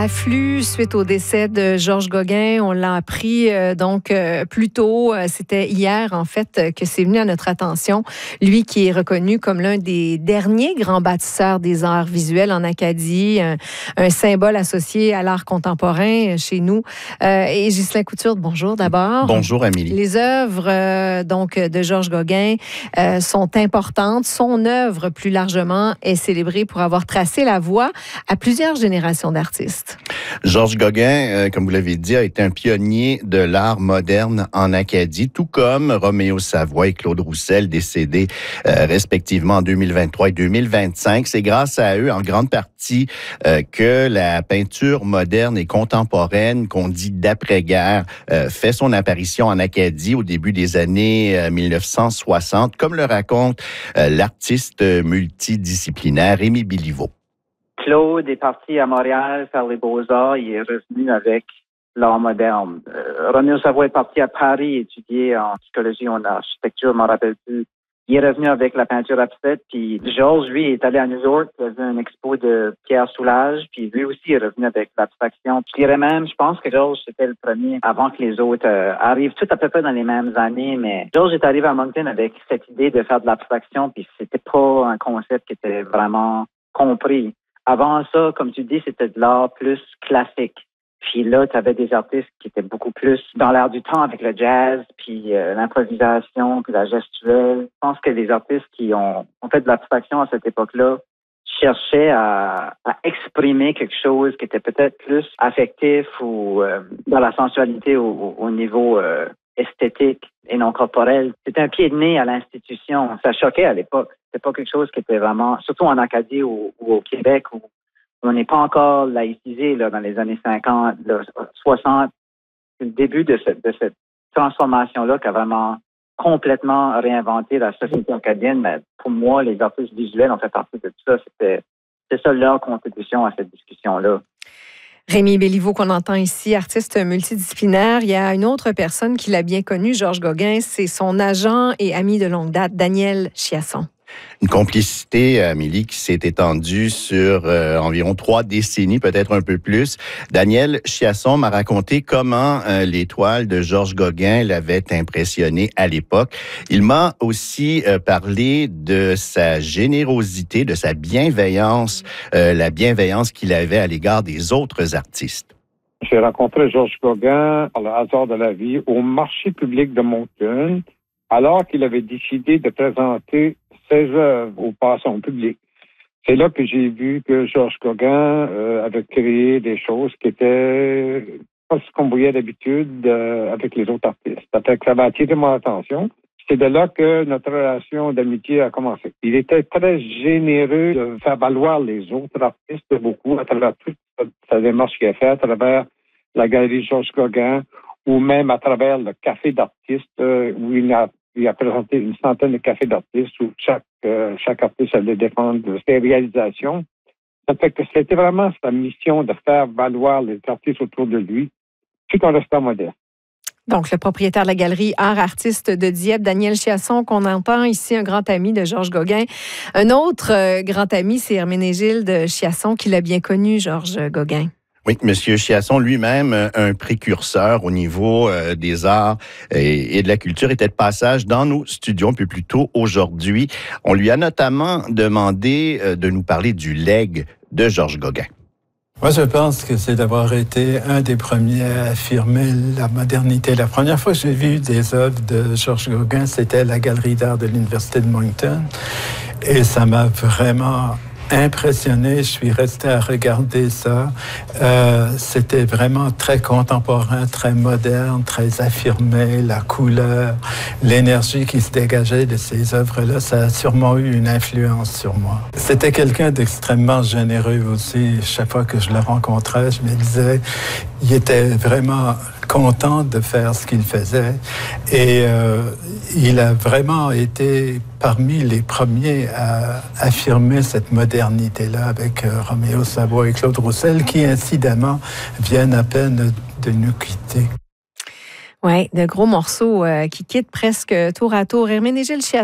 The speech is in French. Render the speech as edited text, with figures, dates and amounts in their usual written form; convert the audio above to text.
afflue suite au décès de Georges Gauguin. On l'a appris plus tôt. C'était hier, en fait, que c'est venu à notre attention. Lui qui est reconnu comme l'un des derniers grands bâtisseurs des arts visuels en Acadie, un symbole associé à l'art contemporain chez nous. Et Ghislain Couture, bonjour d'abord. Bonjour, Amélie. Les œuvres de Georges Gauguin sont importantes. Son œuvre, plus largement, est célébrée pour avoir tracé la voie à plusieurs générations d'artistes. Georges Gauguin, comme vous l'avez dit, a été un pionnier de l'art moderne en Acadie, tout comme Roméo Savoie et Claude Roussel, décédés respectivement en 2023 et 2025. C'est grâce à eux, en grande partie, que la peinture moderne et contemporaine, qu'on dit d'après-guerre, fait son apparition en Acadie au début des années 1960, comme le raconte l'artiste multidisciplinaire Rémi Béliveau. Claude est parti à Montréal faire les beaux-arts. Il est revenu avec l'art moderne. Roméo Savoie est parti à Paris étudier en psychologie, en architecture, je m'en rappelle plus. Il est revenu avec la peinture abstraite. Puis Georges, lui, est allé à New York. Il a vu un expo de Pierre Soulages. Puis lui aussi est revenu avec l'abstraction. Je dirais même, je pense que Georges, c'était le premier avant que les autres arrivent tout à peu près dans les mêmes années. Mais Georges est arrivé à Moncton avec cette idée de faire de l'abstraction. Puis c'était pas un concept qui était vraiment compris. Avant ça, comme tu dis, c'était de l'art plus classique. Puis là, tu avais des artistes qui étaient beaucoup plus dans l'air du temps avec le jazz, puis l'improvisation, puis la gestuelle. Je pense que les artistes qui ont fait de l'abstraction à cette époque-là cherchaient à exprimer quelque chose qui était peut-être plus affectif ou dans la sensualité au niveau esthétique et non corporel. C'était un pied de nez à l'institution. Ça choquait à l'époque. C'était pas quelque chose qui était vraiment, surtout en Acadie ou au Québec, où on n'est pas encore laïcisé là, dans les années 50, là, 60. C'est le début de cette transformation-là qui a vraiment complètement réinventé la société acadienne. Mais pour moi, les artistes visuels ont fait partie de tout ça. C'est ça leur contribution à cette discussion-là. Rémi Béliveau, qu'on entend ici, artiste multidisciplinaire. Il y a une autre personne qui l'a bien connu, Georges Gauguin, c'est son agent et ami de longue date, Daniel Chiasson. Une complicité, Amélie, qui s'est étendue sur environ 3 décennies, peut-être un peu plus. Daniel Chiasson m'a raconté comment les toiles de Georges Gauguin l'avaient impressionné à l'époque. Il m'a aussi parlé de sa générosité, de sa bienveillance, la bienveillance qu'il avait à l'égard des autres artistes. J'ai rencontré Georges Gauguin, par le hasard de la vie, au marché public de Moncton, alors qu'il avait décidé de présenter ses œuvres aux passants publics. C'est là que j'ai vu que Georges Gauguin avait créé des choses qui étaient pas ce qu'on voyait d'habitude avec les autres artistes. Ça avait attiré mon attention. C'est de là que notre relation d'amitié a commencé. Il était très généreux de faire valoir les autres artistes beaucoup à travers toute sa démarche qu'il a faite, à travers la galerie Georges Gauguin ou même à travers le café d'artistes où il a présenté une centaine de cafés d'artistes où chaque artiste allait défendre ses réalisations. Ça fait que c'était vraiment sa mission de faire valoir les artistes autour de lui, tout en restant modeste. Donc, le propriétaire de la galerie Art Artiste de Dieppe, Daniel Chiasson, qu'on entend ici, un grand ami de Georges Gauguin. Un autre grand ami, c'est Herménégilde Chiasson, qui l'a bien connu, Georges Gauguin. Oui, M. Chiasson lui-même, un précurseur au niveau des arts et de la culture, était de passage dans nos studios un peu plus tôt aujourd'hui. On lui a notamment demandé de nous parler du legs de Georges Gauguin. Moi, je pense que c'est d'avoir été un des premiers à affirmer la modernité. La première fois que j'ai vu des œuvres de Georges Gauguin, c'était à la Galerie d'art de l'Université de Moncton. Et ça m'a vraiment impressionné. Je suis resté à regarder ça. C'était vraiment très contemporain, très moderne, très affirmé. La couleur, l'énergie qui se dégageait de ces œuvres-là, ça a sûrement eu une influence sur moi. C'était quelqu'un d'extrêmement généreux aussi. Chaque fois que je le rencontrais, je me disais, il était vraiment content de faire ce qu'il faisait. Et il a vraiment été parmi les premiers à affirmer cette modernité-là avec Roméo Savoie et Claude Roussel, qui incidemment viennent à peine de nous quitter. Oui, de gros morceaux qui quittent presque tour à tour. Herménégilde Chiasson